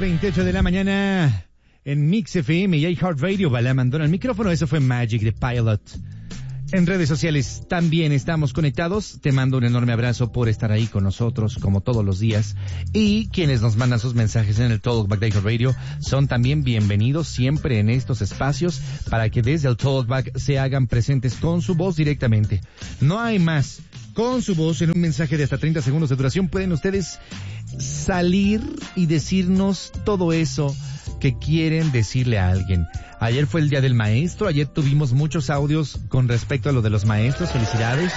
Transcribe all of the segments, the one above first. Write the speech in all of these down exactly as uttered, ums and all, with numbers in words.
veintiocho de la mañana en Mix F M y iHeartRadio. Balam Andón al micrófono. Eso fue Magic de Pilot. En redes sociales también estamos conectados. Te mando un enorme abrazo por estar ahí con nosotros como todos los días. Y quienes nos mandan sus mensajes en el Talkback de iHeartRadio son también bienvenidos siempre en estos espacios para que desde el Talkback se hagan presentes con su voz directamente. No hay más. Con su voz en un mensaje de hasta treinta segundos de duración pueden ustedes salir y decirnos todo eso que quieren decirle a alguien. Ayer fue el Día del Maestro, ayer tuvimos muchos audios con respecto a lo de los maestros. Felicidades.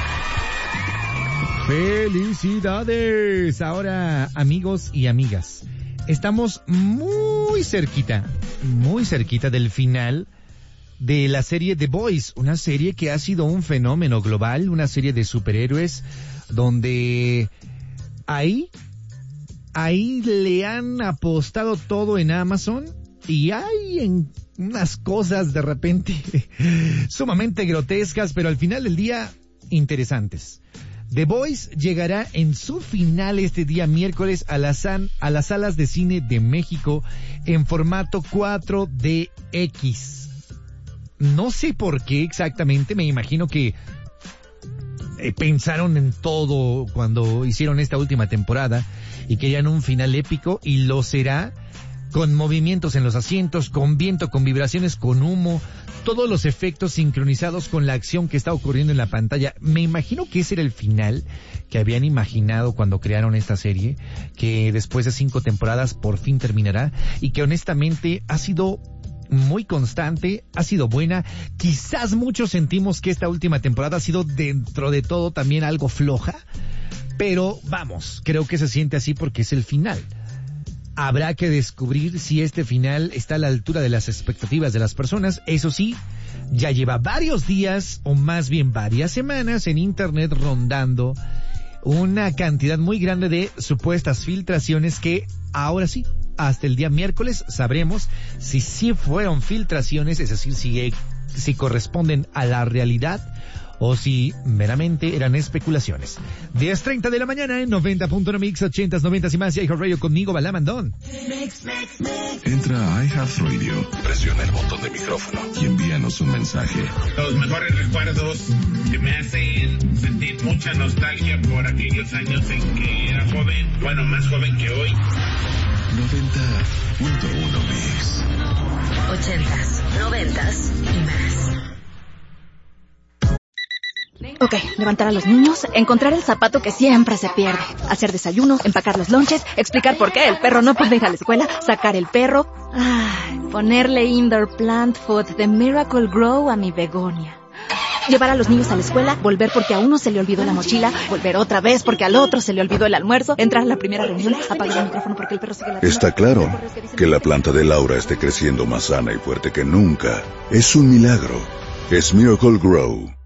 ¡Felicidades! Ahora, amigos y amigas, estamos muy cerquita, muy cerquita del final de la serie The Boys, una serie que ha sido un fenómeno global, una serie de superhéroes donde ahí, ahí le han apostado todo en Amazon y hay en unas cosas de repente sumamente grotescas, pero al final del día interesantes. The Boys llegará en su final este día miércoles a las, a las salas de cine de México en formato cuatro D X. No sé por qué exactamente, me imagino que eh, pensaron en todo cuando hicieron esta última temporada y querían un final épico, y lo será con movimientos en los asientos, con viento, con vibraciones, con humo, todos los efectos sincronizados con la acción que está ocurriendo en la pantalla. Me imagino que ese era el final que habían imaginado cuando crearon esta serie, que después de cinco temporadas por fin terminará, y que honestamente ha sido muy constante, ha sido buena. Quizás muchos sentimos que esta última temporada ha sido dentro de todo también algo floja, pero vamos, creo que se siente así porque es el final. Habrá que descubrir si este final está a la altura de las expectativas de las personas. Eso sí, ya lleva varios días, o más bien varias semanas, en internet rondando una cantidad muy grande de supuestas filtraciones que ahora sí, hasta el día miércoles sabremos si sí fueron filtraciones, es decir, si, si corresponden a la realidad o si meramente eran especulaciones. diez treinta de la mañana en noventa punto uno Mix, ochentas, noventas y más, y iHeartRadio conmigo, Balam Andón. Entra a iHeartRadio, presiona el botón de micrófono y envíanos un mensaje. Los mejores recuerdos que me hacen sentir mucha nostalgia por aquellos años en que era joven, bueno, más joven que hoy. noventa punto uno Mix. Ochentas, noventas y más. Ok, levantar a los niños, encontrar el zapato que siempre se pierde, hacer desayuno, empacar los lonches, explicar por qué el perro no puede ir a la escuela, sacar el perro, ay, ponerle indoor plant food de Miracle Grow a mi begonia. Llevar a los niños a la escuela, volver porque a uno se le olvidó la mochila, volver otra vez porque al otro se le olvidó el almuerzo, entrar a la primera reunión, apagar el micrófono porque el perro sigue la... Está claro que la planta de Laura esté creciendo más sana y fuerte que nunca. Es un milagro. Es Miracle Grow.